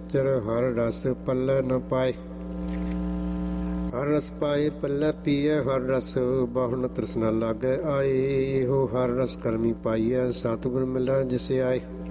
ਨਿਰਚਰ ਹਰ ਰਸ ਪੱਲੇ ਨ ਪਾਏ। ਹਰ ਰਸ ਪਾਏ ਪੱਲੇ ਪੀਏ ਹਰ ਰਸ ਬਾਹੁਨ ਤ੍ਰਿਸ਼ਨਾ ਲਾਗੈ ਆਏ। ਇਹੋ ਹਰ ਰਸ ਕਰਮੀ ਪਾਈਐ ਸਤਿਗੁਰ ਮਿਲੈ ਜਿਸ ਆਏ।